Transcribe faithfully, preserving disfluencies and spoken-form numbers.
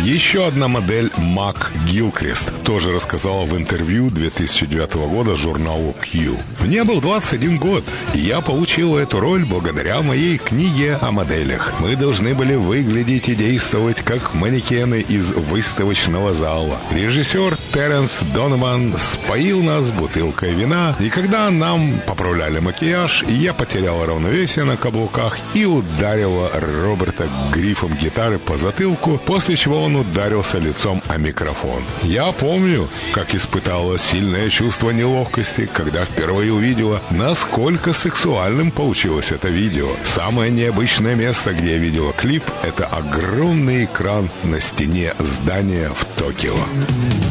Еще одна модель, Мак Гилкрест, тоже рассказала в интервью две тысячи девятого года журналу Q. «Мне был двадцать один год, и я получил эту роль благодаря моей книге о моделях. Мы должны были выглядеть и действовать как манекены из выставочного зала. Режиссер Теренс Донован споил нас бутылкой вина, и когда нам поправляли макияж, я потеряла равновесие на каблуках и ударила Роберта грифом гитары по затылку, после чего он ударился лицом о микрофон. Я помню, как испытала сильное чувство неловкости, когда впервые увидела, насколько сексуальным получилось это видео. Самое необычное место, где я видела клип, это огромный экран на стене здания в Токио».